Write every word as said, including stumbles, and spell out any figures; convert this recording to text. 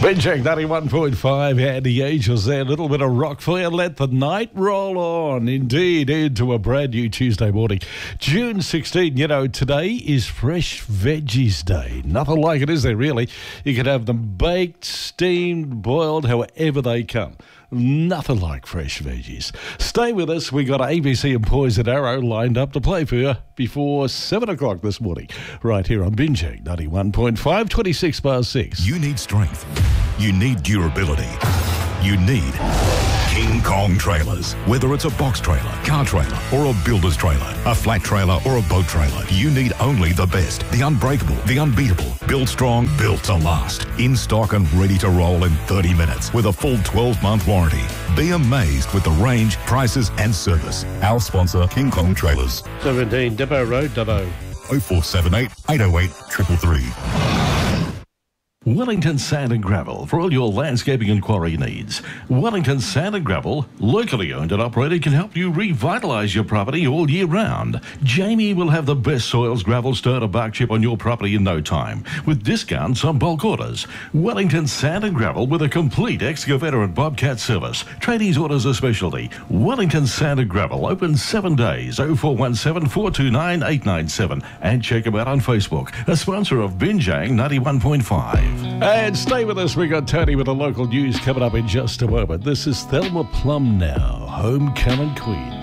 Binjang ninety-one point five and the Angels there. A little bit of rock for you. Let the night roll on. Indeed, into a brand new Tuesday morning. June sixteenth, you know, today is Fresh Veggies Day. Nothing like it, is there, really? You can have them baked, steamed, boiled, however they come. Nothing like fresh veggies. Stay with us. We got A B C and Poison Arrow lined up to play for you before seven o'clock this morning. Right here on Binjang ninety-one point five, twenty-six past six. You need strength. You need durability. You need King Kong trailers. Whether it's a box trailer, car trailer, or a builder's trailer, a flat trailer, or a boat trailer, you need only the best, the unbreakable, the unbeatable. Built strong, built to last. In stock and ready to roll in thirty minutes with a full twelve-month warranty. Be amazed with the range, prices, and service. Our sponsor, King Kong Trailers. seventeen Depot Road, Dubbo. oh four seven eight, eight oh eight, three three three. Wellington Sand and Gravel for all your landscaping and quarry needs. Wellington Sand and Gravel, locally owned and operated, can help you revitalise your property all year round. Jamie will have the best soils, gravel, stone or bark chip on your property in no time, with discounts on bulk orders. Wellington Sand and Gravel with a complete excavator and bobcat service. Tradies orders a specialty. Wellington Sand and Gravel, open seven days, oh four one seven, four two nine, eight nine seven. And check them out on Facebook, a sponsor of Binjang ninety-one point five. And stay with us. We got Tony with the local news coming up in just a moment. This is Thelma Plum now, Homecoming Queen.